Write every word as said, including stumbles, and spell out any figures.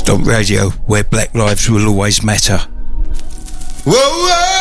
Stomp Radio, where black lives will always matter. Whoa, whoa!